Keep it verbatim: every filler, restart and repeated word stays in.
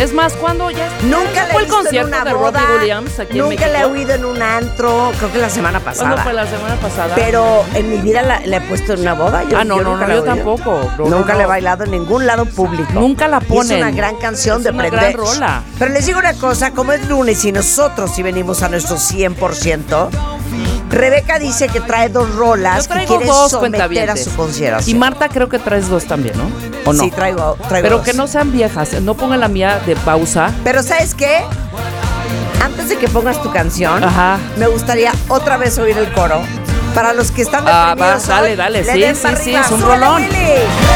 Es más, ¿cuándo ya? Nunca la he fue el visto en concierto una de boda. Robbie Williams aquí en Nunca la he México? oído en un antro. Creo que la semana pasada. ¿Cuándo fue la semana pasada? Pero en mi vida la, la he puesto en una boda. Yo, Ah, no, yo no, nunca no, la he yo oído. tampoco. No, Nunca no, la he no. bailado en ningún lado público. Nunca la Y ponen. es una gran canción Es de una prender. gran rola. Pero les digo una cosa, como es lunes y nosotros sí venimos a nuestro cien por ciento, Rebeca dice que trae dos rolas Yo que traigo quiere dos someter a cuentavientes. su consideración. Y Marta creo que traes dos también, ¿no? ¿O no? Sí, traigo, traigo Pero dos. que no sean viejas. No pongan la mía de pausa. Pero ¿sabes qué? Antes de que pongas tu canción, Ajá. me gustaría otra vez oír el coro. Para los que están Ah, deprimidos va, dale, hoy, dale, le sí, den sí, para sí, arriba. es un ¡Súbele, rolón. Willy!